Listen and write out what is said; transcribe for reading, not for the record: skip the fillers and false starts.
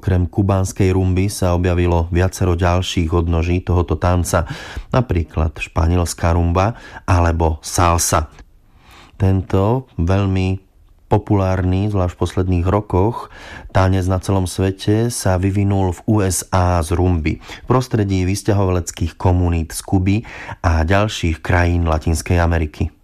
Okrem kubánskej rumby sa objavilo viacero ďalších odnoží tohoto tanca, napríklad španielská rumba alebo salsa. Tento veľmi populárny, zvlášť v posledných rokoch, tanec na celom svete sa vyvinul v USA z rumby v prostredí vysťahovaleckých komunít z Kuby a ďalších krajín Latinskej Ameriky.